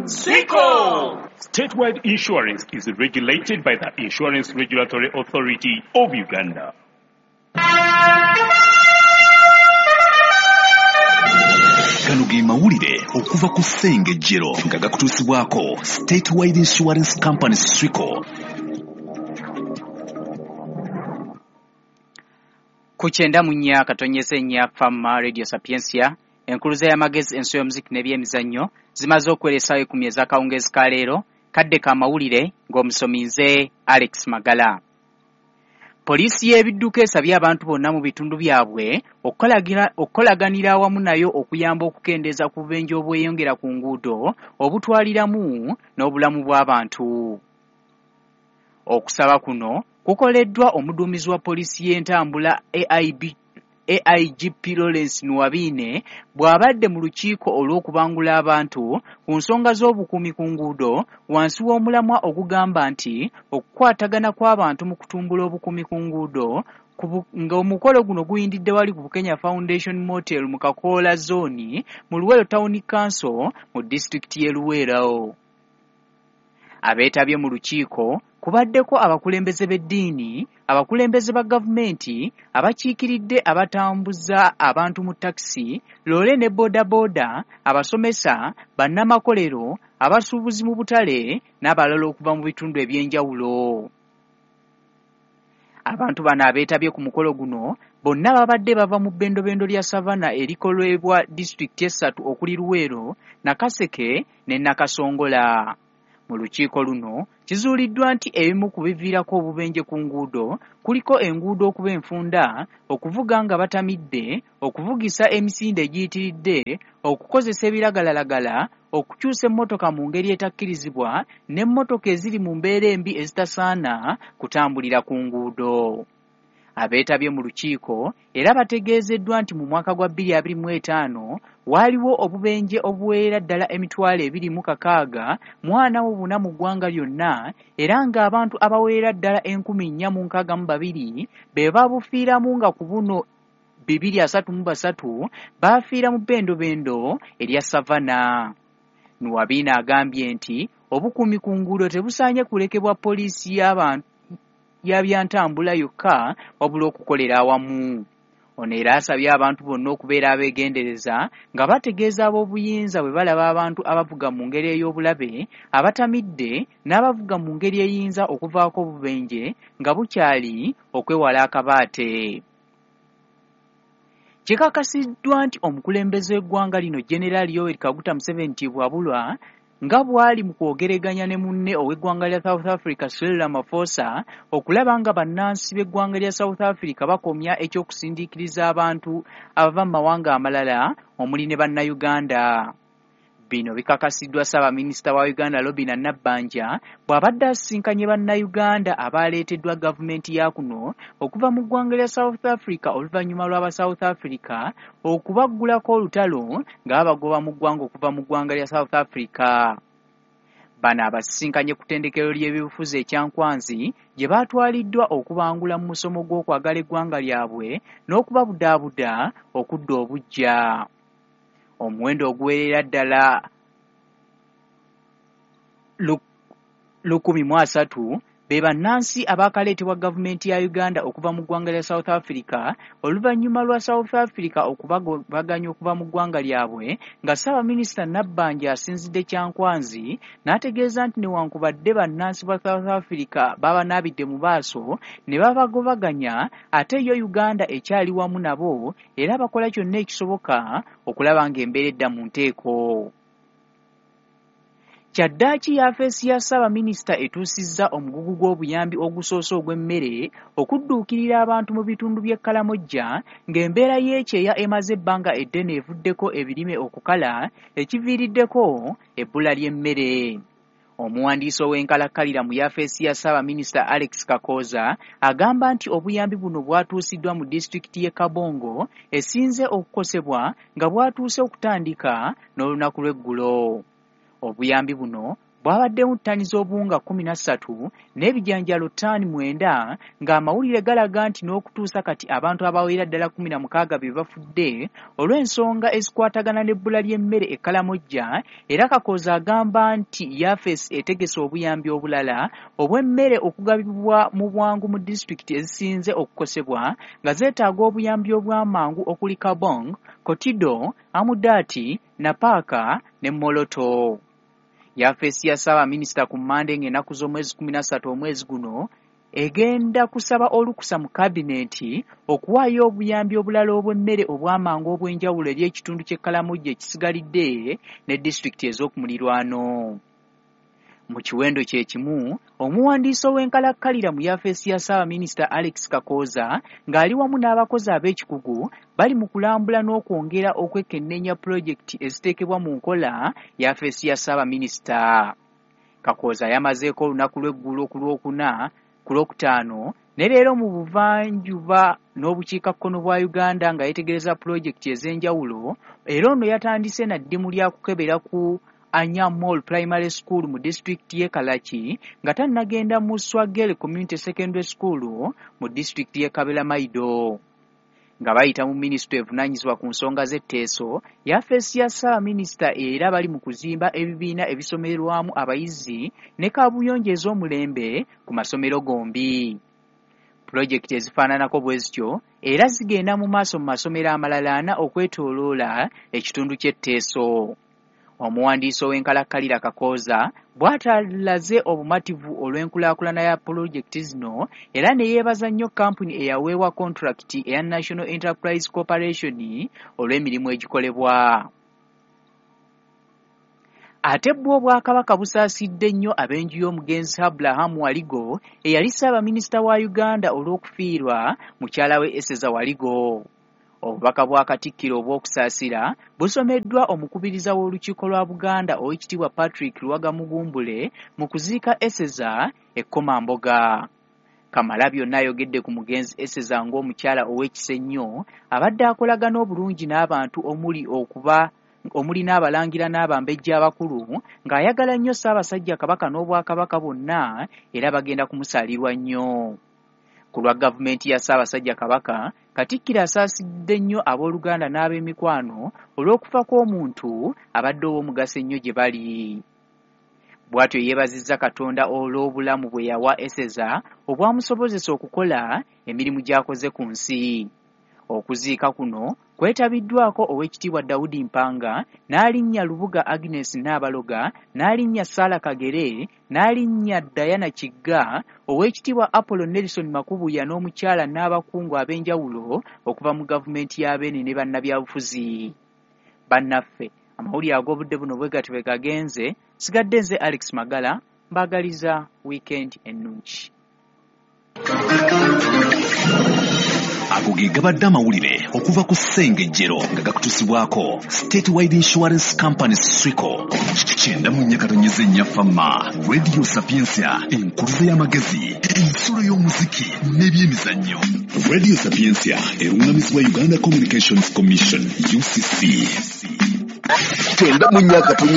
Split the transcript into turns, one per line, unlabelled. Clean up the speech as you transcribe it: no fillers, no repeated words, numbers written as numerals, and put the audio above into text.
Swico!
Statewide insurance is regulated by the Insurance Regulatory Authority of Uganda.
Gano ge mawulire okuva ku Ssengejjero nga gakutuusibwako Statewide Insurance Company Swico.
Kuchenda munya katonyeze nya Fama Radio Sapiensia enkuluza y'amagezi enso y'omuziki n'ebyemizannyo zimaze okweresayo ku myezi akawungezi ka leero kadde ka mawulire ng'omusomi nze Alex Magala. Poliisi y'ebidduka esabye abantu bonna mu bitundu byabwe okukolaganira awamu nayo okuyamba okukendeeza ku bubenje obweyongera ku nguudo obutwaliramu n'obulamu bw'abantu. Okusaba kuno kukoleddwa omuduumizi wa poliisi y'entambula AIGP Lawrence Nuwabine bw'abadde mu lukiiko olw'okubangula abantu ku nsonga z'obukuumi ku nguudo wansi w'omulamwa ogugamba nti okukwatagana kw'abantu mu kutumbula obukuumi ku nguudo ng'omukolo guno guyindidde wali ku Kenya Foundation Motel mu Kakoola Zone mu Luweero Town Council mu disitulikiti y'e Luweero. Abeetabye mu lukiiko kubaddeko abakulembeze b'eddiini, abakulembeze ba gavumenti, abakiikiridde abatambuza abantu mu takisi, loole ne boodabooda, abasomesa, bannamakolero, abasuubuzi mu butale n'abalala okuva mu bitundu eby'enjawulo. Abantu bano abeetabye ku mukolo guno bonna babadde bava mu bbendobendo lya Savannah erikolebwa disitulikiti essatu okuli Luweero, Nakaseke ne Nakasongola. Mu lukiiko luno kizuuliddwa nti ebimu ku biviirako obubenje ku nguudo kuliko enguudo okuba enfunda, okuvuga nga batamidde, okuvugisa emisinde egiyitiridde, okukozesa ebiragalalagala, okukyusa emmotoka mu ngeri etakkirizibwa n'emmotoka eziri mu mbeera embi ezitasaana kutambulira ku nguudo. Abeetabye mu lukiiko era bategeezeddwa nti mu mwaka gwa 2025 waaliwo obubenje obuweera ddala emitwalo 26 mu ggwanga lyonna era ng'abantu abaweera ddala 462 be babufiiramu nga ku buno 233 baafiira mu bbendobendo erya Savannah. Nuwabina agambye nti obukuumi ku nguudo tebusaanye kulekebwa poliisi y'abyantambula yokka wabula okukolera awamu. Ono era asabye abantu bonna okubeera abeegendereza nga bategeeza ab'obuyinza bwe balaba abantu abavuga mu ngeri ey'obulabe, abatamidde n'abavuga mu ngeri eyinza okuvaako obubenje nga bukyali okwewala akabaate. Kikakasiddwa nti omukulembeze w'eggwanga lino General Yoweri Kaguta Museveni Tibwabulwa nga bwali mu kwogeraganya ne munne ow'eggwanga lya South Africa Cyril Ramaphosa okulaba nga bannansi b'eggwanga lya South Africa bakomya ekyokusindiikiriza abantu abava mu mawanga amalala omuli ne bannayuganda. Bino bikakasiddwa Ssaabaminisita wa Uganda Robinah Nabbanja bw'abadde asisinkanye bannayuganda abaaleeteddwa gavumenti ya kuno okuva mu ggwanga lya South Africa oluvannyuma lw'aba South Africa okubaggulako olutalo ng'abagoba mu ggwanga okuva mu ggwanga lya South Africa. Bano abasisinkanye ku ttendekero ly'ebyobufuzi ekyankwanzi gye baatwaliddwa okubangula mu musomo gw'okwagala eggwanga lyabwe n'okubabudaabuda okudda obujja. Omuwendo oguwerera ddala 130 be bannansi abaakaleetebwa gavumenti ya Uganda okuva mu ggwanga lya South Africa oluvannyuma lwa South Africa okubaganya okuva mu ggwanga lyabwe nga Ssaabaminisita Nabbanja asinzidde kyankwanzi n'ategeeza nti newankubadde bannansi ba South Africa babanaabidde mu maaso ne babagobaganya ate yo Uganda ekyali wamu nabo era bakola kyonna ekisoboka okulaba ng'embeera edda mu nteeko. Kyaddaaki yafeesi ya Ssaabaminisita etuusizza omugugu gw'obuyambi ogusoose ogw'emmere okudduukirira abantu mu bitundu by'e Kalamojja ng'embeera y'ekyeya emaze ebbanga eddene evuddeko ebirime okukala ekiviiriddeko ebbula ly'emmere. Omuwandiisi ow'enkalakkalira mu yafeesi ya Ssaabaminisita Alex Kakooza agamba nti obuyambi buno bwatuusiddwa mu disitulikiti y'e Kabongo esinze okukosebwa nga bwatuuse okutandika n'olunaku lw'eggulo. Obuyambi buno bwabaddemu ttani z'obuwunga 13 n'ebijanjalo ttaani 9 ng'amawulire galaga nti n'okutuusa kati abantu abawera ddala 16 be bafudde olw'ensonga ezikwatagana n'ebbula ly'emmere e Kalamojja, era Kakooza agamba nti Yafes etegese obuyambi obulala obw'emmere okugabibwa mu bwangu mu disitulikiti ezisinze okukosebwa nga zeetaaga obuyambi obw'amangu okuli Kabong, Kotido, Amudati, Napaka ne Moloto. Yafesi ya Ssaabaminisita ku Mmande ng'ennaku z'omwezi 13 omwezi guno egenda kusaba olukusa mu kabineti okuwaayo obuyambi obulala obw'emmere obw'amangu obw'enjawulo eri ekitundu ky'e Kalamojja ekisigalidde ne disitulikiti ez'okumulirwano. Mu kiwendo kye kimu, omuwandiisi ow'enkalakkalira mu Yafesi ya Ssaabaminisita Alex Kakooza ng'ali wamu n'abakozi ab'ekikugu bali mu kulambula n'okwongera okwekennenya pulojekiti eziteekebwa mu nkola Yafesi ya Ssaabaminisita. Kakooza yamazeeko olunaku lw'eggulo ku Lwokuna, ku Lwokutaano ne leero mu buvanjuba n'obukiikakkono bwa Uganda nga yetegereza pulojekiti ez'enjawulo, era ono yatandise na ddimu lya kukebera ku Anya Mall Primary School mu disitulikiti y'e Kalachi nga tannagenda mu Swagele Community Secondary School mu disitulikiti y'e Kabela Maido. Nga bayita mu minisitule evunaanyizibwa ku nsonga z'etteeso, Yafesi ya Ssaabaminisita era bali mu kuzimba ebibiina ebisomerwamu abayizi ne kaabuyonjo ez'omulembe ku masomero gombi. Pulojekiti ezifaananako bwe zityo era zigenda mu maaso mu masomero amalala 4 okwetooloola ekitundu ky'etteeso. Omuwandiisi ow'enkalakkalira Kakooza bw'atalaze obumativu olw'enkulaakulana ya pulojekiti zino era ne yeebaza nnyo kampuni eyaweebwa kontulakiti eya National Enterprise Corporation olw'emirimu egikolebwa. Ate bwo Obwakabaka busaasidde nnyo ab'enju y'omugenzi Abraham Waligo eyali Ssaabaminisita wa Uganda olw'okufiirwa mukyala we Eseza Waligo. Obubaka bwa Katikkiro obw'okusaasira busomeddwa omukubiriza w'olukiiko lwa Buganda Oweekitiibwa Patrick Luwaga Mugumbule mu kuziika Eseza e Komamboga. Kamalabyonna ayogedde ku mugenzi Eseza ng'omukyala ow'ekisa ennyo abadde akolagana obulungi n'abantu omuli n'abalangira n'abambejja abakulu ng'ayagala nnyo Ssaabasajja Kabaka n'Obwakabaka bonna era bagenda kumusaalirwa nnyo. Ku lwa gavumenti ya Ssaabasajja Kabaka, Katikkiro asaasidde nnyo abooluganda n'ab'emikwano olw'okufa kw'omuntu abadde ow'omugaso ennyo gye bali. Bw'atyo yeebazizza Katonda olw'obulamu bwe yawa Eseza obwamusobozesa okukola emirimu gy'akoze ku nsi. Okuziika kuno kwetabiddwako Oweekitiibwa Daudi Mpanga, n'alinnya Lubuga Agnes Nabaloga, n'alinnya Sala Kagere, n'alinnya Diana Kigga, Oweekitiibwa Apollo Nelson Makubuya n'omukyala n'abakungu ab'enjawulo okuva mu gavumenti y'Abeene ne bannabyabufuzi. Bannaffe, amawulire ag'obudde buno bwe gati bwe gagenze, sigadde nze Alex Magala mbaagaliza weekend ennungi.
Ago ge gabadde amawulire okuva ku Ssengejjero nga gakutusibwako State Wide Insurance Company Swico. Kyenda mu nnyakatonyeze nnyafama Radio Sapiensia, enkuluze y'amagezi, ensulo y'omuziki n'ebyemizannyo. Radio Sapiensia erungamizibwa Uganda Communications Commission UCC. Kyenda mu nnyakatonyeze